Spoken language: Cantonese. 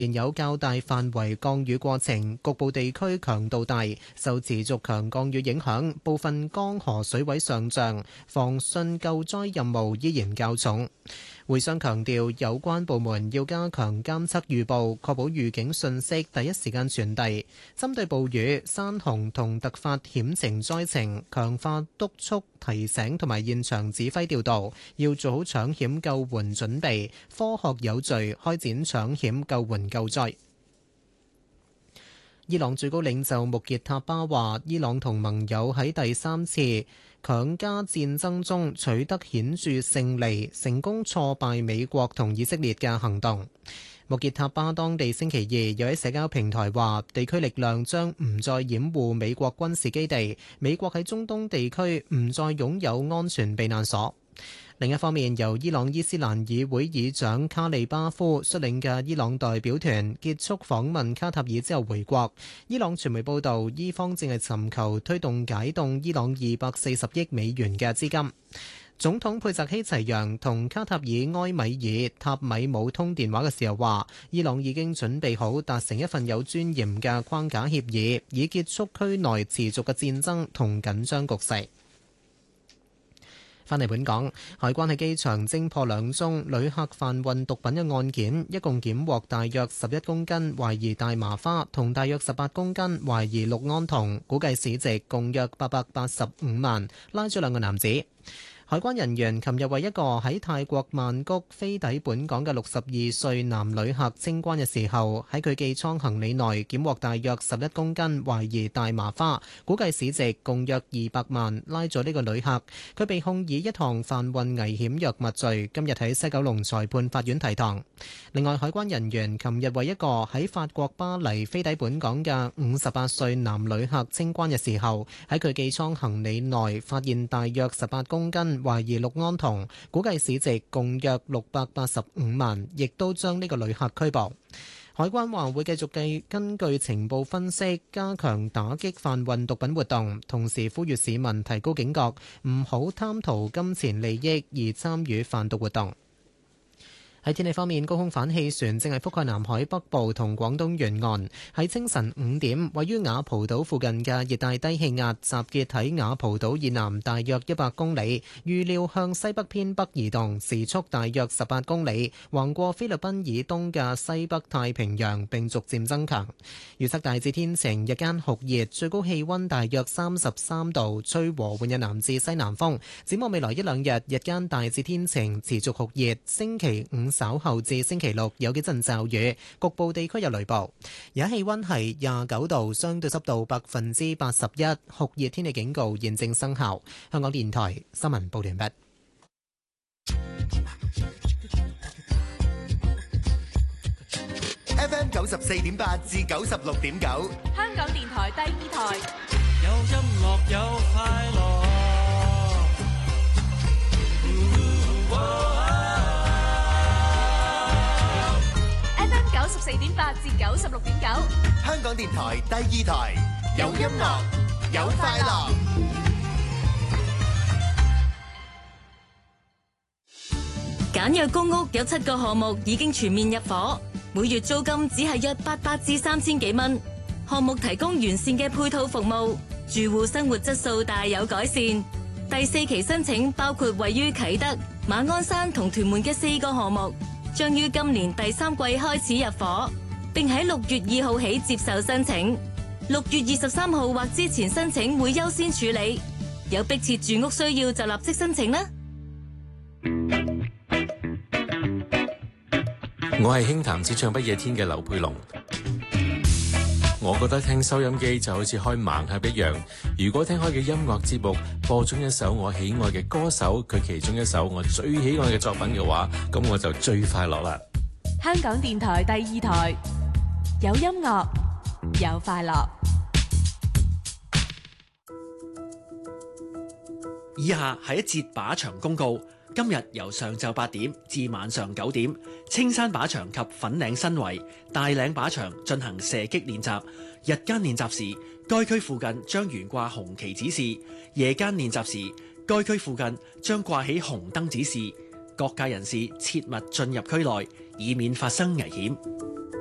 仍有較大範圍降雨過程，局部地區強度大，受持續強降雨影響，部分江河水位上漲，防汛救災任務依然較重。會商強調，有關部門要加強監測預報，確保預警信息第一時間傳遞。針對暴雨、山洪同突發險情災情，強化督促提醒同埋現場指揮調度，要做好搶險救援準備，科學有序開展搶險救援救災。伊朗最高領袖穆傑塔巴話，伊朗同盟友喺第三次強加戰爭中取得顯著勝利，成功挫敗美國同以色列嘅行動。穆傑塔巴當地星期二又喺社交平台話，地區力量將唔再掩護美國軍事基地，美國喺中東地區唔再擁有安全避難所。另一方面，由伊朗伊斯蘭議會議長卡利巴夫率領嘅伊朗代表團結束訪問卡塔爾之後回國。伊朗傳媒報道，伊方正係尋求推動解凍伊朗240億美元嘅資金。總統佩澤希齊揚同卡塔爾埃米爾塔米姆通電話嘅時候話，伊朗已經準備好達成一份有尊嚴嘅框架協議，以結束區內持續嘅戰爭同緊張局勢。返嚟本港，海關喺機場偵破2宗旅客販運毒品嘅案件，一共檢獲大約11公斤懷疑大麻花同大約18公斤懷疑氯胺酮，估計市值共約885萬，拉咗2個男子。海關人員琴日為一個喺泰國曼谷飛抵本港嘅62歲男旅客清關嘅時候，喺佢寄艙行李內檢獲大約11公斤懷疑大麻花，估計市值共約200萬，拉咗呢個旅客。佢被控以一項販運危險藥物罪，今日喺西九龍裁判法院提堂。另外，海關人員琴日為一個喺法國巴黎飛抵本港嘅58歲男旅客清關嘅時候，喺佢寄艙行李內發現大約18公斤懷疑氯胺酮，估計市值共約685萬，亦都將呢個旅客拘捕。海關話會繼續根據情報分析，加強打擊販運毒品活動，同時呼籲市民提高警覺，唔好貪圖金錢利益而參與販毒活動。喺天氣方面，高空反氣旋正係覆蓋南海北部同廣東沿岸。喺清晨5點，位於雅蒲島附近嘅熱帶低氣壓集結喺雅蒲島以南大約100公里，預料向西北偏北移動，時速大約18公里，橫過菲律賓以東嘅西北太平洋並逐漸增強。預測大致天晴，日間酷熱，最高氣溫大約33度，吹和緩嘅南至西南風。展望未來1-2日，日間大致天晴，持續酷熱。星期5稍後至星期6有幾陣驟雨，局部地區有雷暴。而家氣溫係29度，相對濕度81%，酷熱天氣警告現正生效。香港電台新聞報完畢。 FM 94.8至96.9， 香港電台第2台。 有音樂有快樂。 94.8至96.9， 香港電台第2台，有音樂有快樂。 簡約公屋有7個項目已經全面入伙，每月租金只係約800至3000幾蚊。項目提供完善嘅配套服務，住戶生活質素大有改善。第4期申請包括位於啟德、馬鞍山同屯門嘅4個項目，將於今年第3季開始入伙，並喺6月2號起接受申請。6月23號或之前申請會優先處理，有迫切住屋需要就立即申請啦。 我係輕談只唱不夜天嘅劉佩龍。我覺得聽收音機就好似開盲盒一樣，如果聽開嘅音樂節目播中一首我喜愛嘅歌手佢其中一首我最喜愛嘅作品嘅話，咁我就最快樂啦。 香港電台第2台，有音樂有快樂。 以下係一節靶場公告。今日由上晝8點至晚上9點，青山靶場及粉嶺新圍、大嶺靶場進行射擊練習。日間練習時，該區附近將懸掛紅旗指示；夜間練習時，該區附近將掛起紅燈指示。各界人士切勿進入區內，以免發生危險。